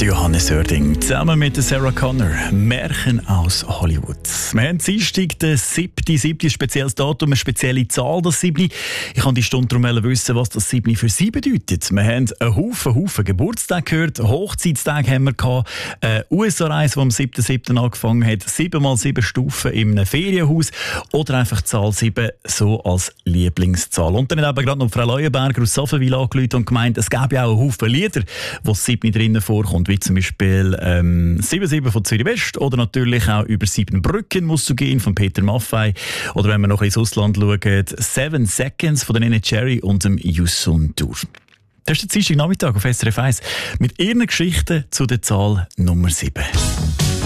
Johannes Oerding zusammen mit Sarah Connor. Märchen aus Hollywood. Wir haben Dienstag, den 7. spezielles Datum, eine spezielle Zahl, das 7. Ich kann die Stunde darum wissen, was das 7 für Sie bedeutet. Wir haben einen Haufen Geburtstag gehört, Hochzeitstag haben wir gehabt, eine USA-Reise, die am 7.7. angefangen hat, 7x7 Stufen in einem Ferienhaus oder einfach die Zahl 7 so als Lieblingszahl. Und dann haben gerade noch Frau Leuenberger aus Safenwil angerufen und gemeint, es gäbe ja auch einen Haufen Lieder, wo das 7 drinnen vorkommt, wie zum Beispiel 7-7 von Zürich West oder natürlich auch über 7 Brücken musst du gehen von Peter Maffay oder wenn wir noch ins Ausland schauen, 7 Seconds von der Nene Cherry und dem Yusun Dur. Das ist der Dienstag Nachmittag auf SRF 1 mit ihren Geschichten zu der Zahl Nummer 7.